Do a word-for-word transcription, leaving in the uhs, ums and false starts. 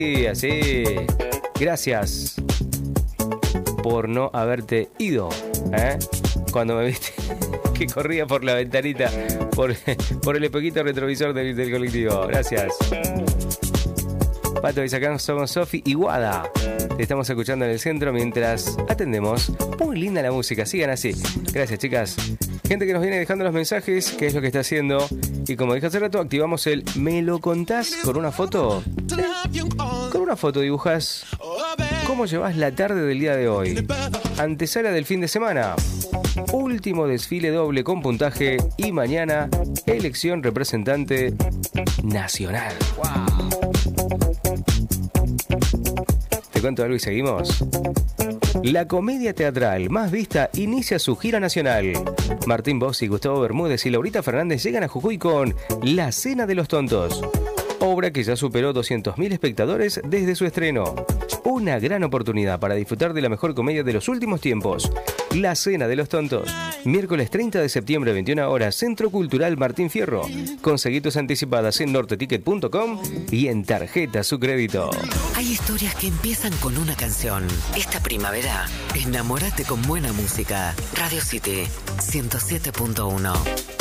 Sí, así. Gracias por no haberte ido, ¿eh? Cuando me viste que corría por la ventanita, por, por el espejito retrovisor del, del colectivo. Gracias. Pato, y acá somos Sofi y Guada. Te estamos escuchando en el centro mientras atendemos. Muy linda la música, sigan así. Gracias, chicas. Gente que nos viene dejando los mensajes, qué es lo que está haciendo. Y como dije hace rato, activamos el ¿me lo contás con una foto? ¿Eh? Con una foto dibujas cómo llevas la tarde del día de hoy. Antesala del fin de semana. Último desfile doble con puntaje. Y mañana, elección representante nacional. ¡Wow! ¿Te cuento algo y seguimos? La comedia teatral más vista inicia su gira nacional. Martín Bossi, Gustavo Bermúdez y Laurita Fernández llegan a Jujuy con La Cena de los Tontos. Obra que ya superó doscientos mil espectadores desde su estreno. Una gran oportunidad para disfrutar de la mejor comedia de los últimos tiempos. La Cena de los Tontos. Miércoles treinta de septiembre, veintiuna horas, Centro Cultural Martín Fierro. Conseguí tus anticipadas en norte ticket punto com y en Tarjeta Su Crédito. Hay historias que empiezan con una canción. Esta primavera, enamórate con buena música. Radio City ciento siete punto uno.